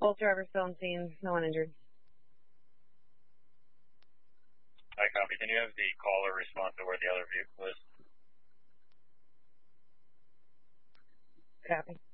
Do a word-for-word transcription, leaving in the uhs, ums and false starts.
Both drivers still on scene. No one injured. I copy. Can you have the caller respond to where the other vehicle is? Copy.